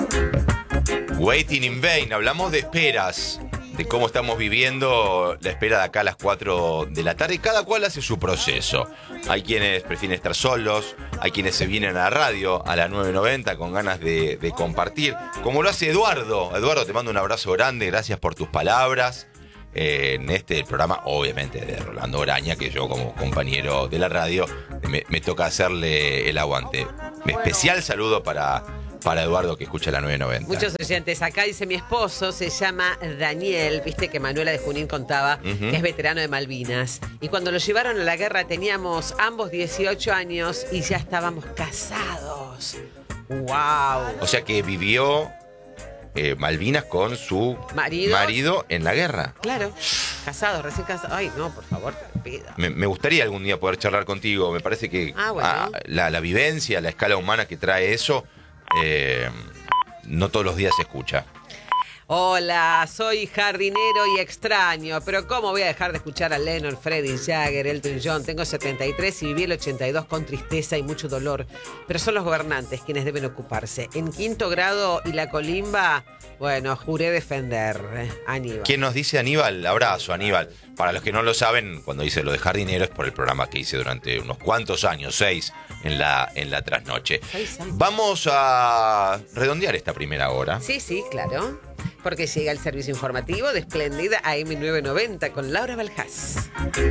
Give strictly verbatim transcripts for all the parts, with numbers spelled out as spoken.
Waiting in vain, hablamos de esperas, de cómo estamos viviendo la espera de acá a las cuatro de la tarde. Cada cual hace su proceso. Hay quienes prefieren estar solos, hay quienes se vienen a la radio a las nueve noventa con ganas de, de compartir, como lo hace Eduardo. Eduardo, te mando un abrazo grande, gracias por tus palabras. Eh, en este programa, obviamente, de Rolando Oraña, que yo como compañero de la radio me, me toca hacerle el aguante. Especial saludo para... Para Eduardo, que escucha la nueve noventa. Muchos oyentes. Acá dice mi esposo, se llama Daniel. Viste que Manuela de Junín contaba uh-huh. que es veterano de Malvinas. Y cuando lo llevaron a la guerra teníamos ambos dieciocho años y ya estábamos casados. ¡Wow! O sea que vivió eh, Malvinas con su marido, marido en la guerra. Claro. Casados, recién casados. Ay, no, por favor, te lo pido. Me, me gustaría algún día poder charlar contigo. Me parece que ah, bueno. ah, la, la vivencia, la escala humana que trae eso... Eh, no todos los días se escucha. Hola, soy jardinero y extraño, pero ¿cómo voy a dejar de escuchar a Lennon, Freddie, Jagger, Elton John? Tengo setenta y tres y viví el ochenta y dos con tristeza y mucho dolor, pero son los gobernantes quienes deben ocuparse. En quinto grado y la colimba, bueno, juré defender. eh, Aníbal. ¿Quién nos dice Aníbal? Abrazo, Aníbal. Para los que no lo saben, cuando dice lo de jardinero es por el programa que hice durante unos cuantos años, seis, en la, en la trasnoche. Vamos a redondear esta primera hora. Sí, sí, claro. Porque llega el servicio informativo de Splendid A M nueve noventa con Laura Baljás.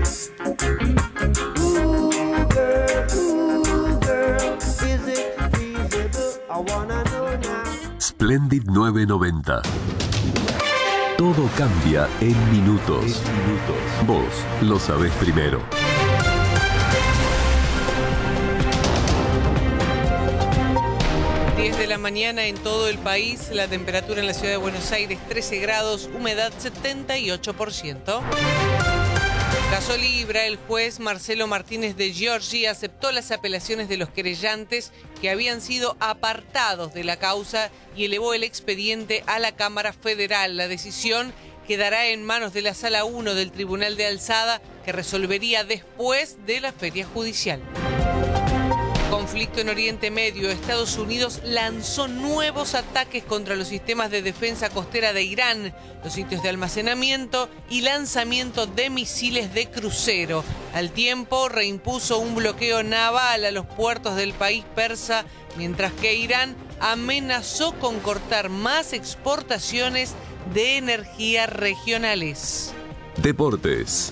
Splendid nueve noventa. Todo cambia en minutos. En minutos. Vos lo sabés primero. diez de la mañana en todo el país, la temperatura en la ciudad de Buenos Aires trece grados, humedad setenta y ocho por ciento. Caso Libra, el juez Marcelo Martínez de Giorgi aceptó las apelaciones de los querellantes que habían sido apartados de la causa y elevó el expediente a la Cámara Federal. La decisión quedará en manos de la Sala uno del Tribunal de Alzada, que resolvería después de la feria judicial. Conflicto en Oriente Medio. Estados Unidos lanzó nuevos ataques contra los sistemas de defensa costera de Irán, los sitios de almacenamiento y lanzamiento de misiles de crucero. Al tiempo, reimpuso un bloqueo naval a los puertos del país persa, mientras que Irán amenazó con cortar más exportaciones de energía regionales. Deportes.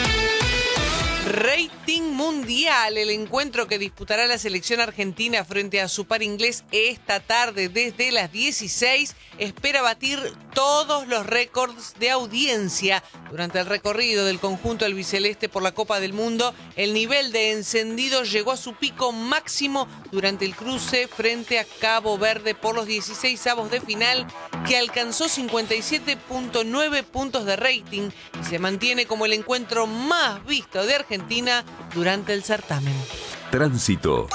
Rating mundial, el encuentro que disputará la selección argentina frente a su par inglés esta tarde desde las dieciséis espera batir todos los récords de audiencia. Durante el recorrido del conjunto albiceleste por la Copa del Mundo, el nivel de encendido llegó a su pico máximo durante el cruce frente a Cabo Verde por los dieciseisavos de final, que alcanzó cincuenta y siete punto nueve puntos de rating y se mantiene como el encuentro más visto de Argentina durante el certamen. Tránsito.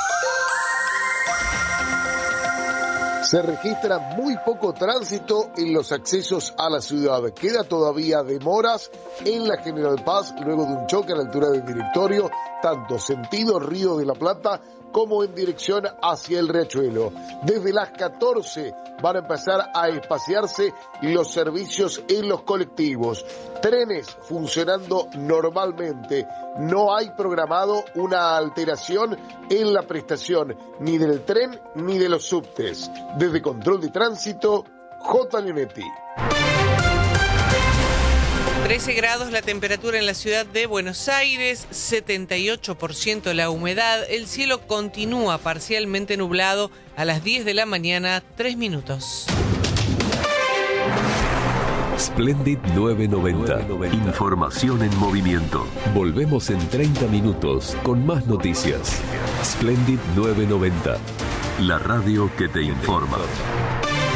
Se registra muy poco tránsito en los accesos a la ciudad. Queda todavía demoras en la General Paz luego de un choque a la altura del Directorio, tanto sentido Río de la Plata como en dirección hacia el Riachuelo. Desde las catorce van a empezar a espaciarse los servicios en los colectivos. Trenes funcionando normalmente. No hay programado una alteración en la prestación ni del tren ni de los subtes. Desde Control de Tránsito, J. Leonetti. trece grados la temperatura en la ciudad de Buenos Aires, setenta y ocho por ciento la humedad. El cielo continúa parcialmente nublado a las diez de la mañana, tres minutos. Splendid nueve noventa. Información en movimiento. Volvemos en treinta minutos con más noticias. Splendid nueve noventa. La radio que te informa.